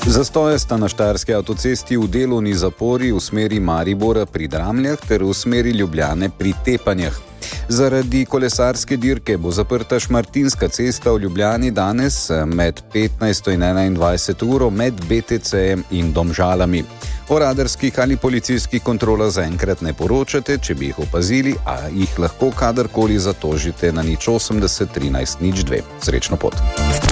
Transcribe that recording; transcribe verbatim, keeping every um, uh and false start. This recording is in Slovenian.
Zastoje sta na štajerski avtocesti v delovni zapori v smeri Maribora pri Dramljah ter v smeri Ljubljane pri Tepanjah. Zaradi kolesarske dirke bo zaprta Šmartinska cesta v Ljubljani danes med petnajsto in enaindvajseto uro med B T C-jem in Domžalami. O radarskih ali policijskih kontrolah zaenkrat ne poročate, če bi jih opazili, a jih lahko kadarkoli zatožite na nič osemdeset trinajst nič dve. Srečno pot.